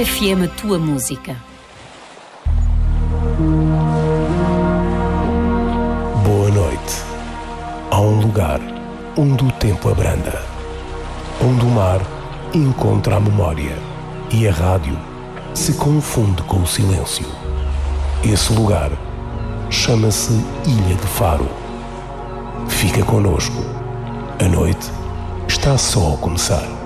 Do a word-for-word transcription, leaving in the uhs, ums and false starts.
F M, a tua música. Boa noite. Há um lugar onde o tempo abranda, onde o mar encontra a memória e a rádio se confunde com o silêncio. Esse lugar chama-se Ilha de Faro. Fica connosco. A noite está só a começar.